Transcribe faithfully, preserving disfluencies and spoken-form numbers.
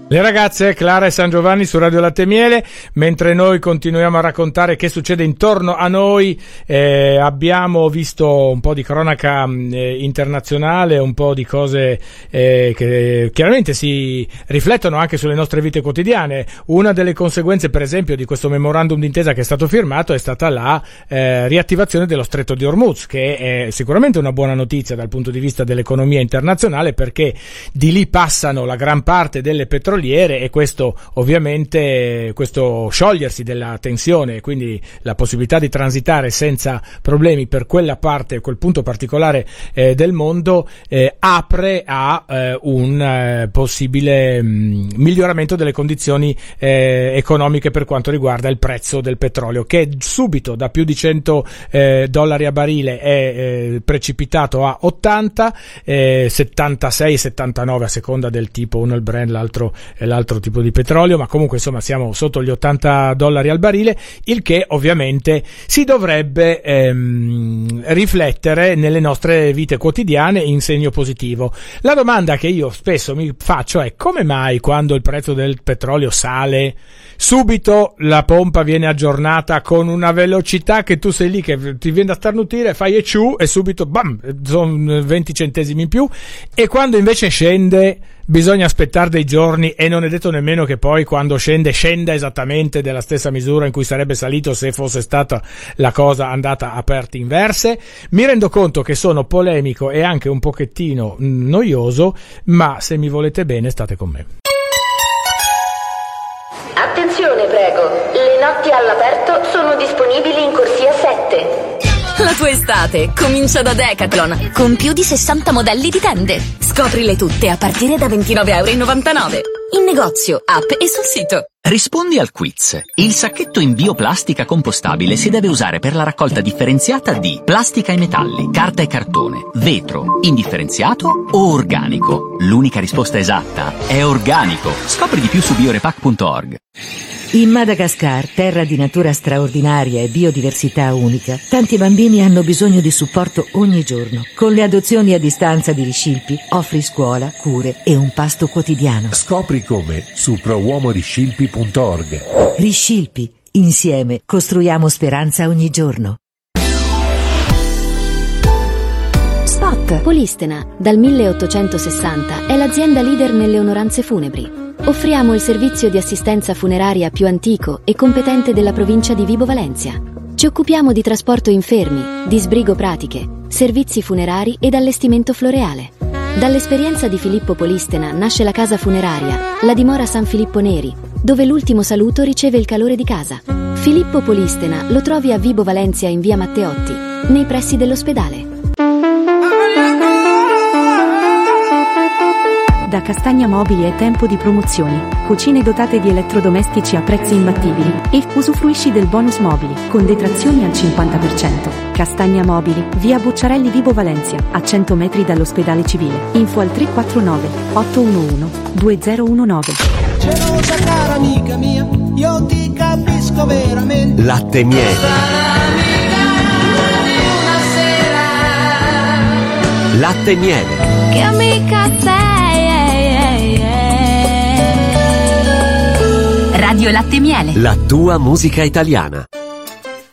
Le ragazze Clara e San Giovanni su Radio Latte e Miele, mentre noi continuiamo a raccontare che succede intorno a noi. Eh, abbiamo visto un po' di cronaca eh, internazionale, un po' di cose eh, che chiaramente si riflettono anche sulle nostre vite quotidiane. Una delle conseguenze, per esempio, di questo memorandum d'intesa che è stato firmato è stata la eh, riattivazione dello Stretto di Hormuz, che è sicuramente una buona notizia dal punto di vista dell'economia internazionale, perché di lì passano la gran parte delle petroliere, e questo ovviamente, questo sciogliersi della tensione e quindi la possibilità di transitare senza problemi per quella parte, quel punto particolare eh, del mondo, eh, apre a eh, un eh, possibile mh, miglioramento delle condizioni eh, economiche per quanto riguarda il prezzo del petrolio, che subito da più di cento eh, dollari a barile è eh, precipitato a ottanta, eh, settantasei settantanove a seconda del tipo, uno il Brent, l'altro l'altro tipo di petrolio, ma comunque insomma siamo sotto gli ottanta dollari al barile, il che ovviamente si dovrebbe ehm, riflettere nelle nostre vite quotidiane in segno positivo. La domanda che io spesso mi faccio è: come mai quando il prezzo del petrolio sale subito la pompa viene aggiornata con una velocità che tu sei lì che ti viene da starnutire, fai e ciù e subito bam, sono venti centesimi in più, e quando invece scende bisogna aspettare dei giorni e non è detto nemmeno che poi quando scende scenda esattamente della stessa misura in cui sarebbe salito se fosse stata la cosa andata a parti inverse? Mi rendo conto che sono polemico e anche un pochettino noioso, ma se mi volete bene state con me. Attenzione prego, le notti all'aperto sono disponibili in corsia sette. La tua estate comincia da Decathlon, con più di sessanta modelli di tende. Scoprile tutte a partire da ventinove e novantanove euro. In negozio, app e sul sito. Rispondi al quiz. Il sacchetto in bioplastica compostabile si deve usare per la raccolta differenziata di plastica e metalli, carta e cartone, vetro, indifferenziato o organico. L'unica risposta esatta è organico. Scopri di più su biorepac punto org. In Madagascar, terra di natura straordinaria e biodiversità unica, tanti bambini hanno bisogno di supporto ogni giorno. Con le adozioni a distanza di Riscilpi offri scuola, cure e un pasto quotidiano. Scopri come su pro uomo riscilpi punto org. Riscilpi, insieme costruiamo speranza ogni giorno. Spot Polistena, dal milleottocentosessanta, è l'azienda leader nelle onoranze funebri. Offriamo il servizio di assistenza funeraria più antico e competente della provincia di Vibo Valentia. Ci occupiamo di trasporto infermi, di sbrigo pratiche, servizi funerari ed allestimento floreale. Dall'esperienza di Filippo Polistena nasce la casa funeraria, la dimora San Filippo Neri, dove l'ultimo saluto riceve il calore di casa. Filippo Polistena lo trovi a Vibo Valentia in via Matteotti, nei pressi dell'ospedale. Da Castagna Mobili è tempo di promozioni. Cucine dotate di elettrodomestici a prezzi imbattibili e usufruisci del bonus mobili con detrazioni al cinquanta per cento. Castagna Mobili, via Bucciarelli Vibo Valentia, a cento metri dall'ospedale civile. Info al tre quattro nove otto uno uno due zero uno nove. Gelosa cara amica mia, io ti capisco veramente. Latte e Miele. Latte e Miele. Che amica sei. Radio Latte e Miele. La tua musica italiana.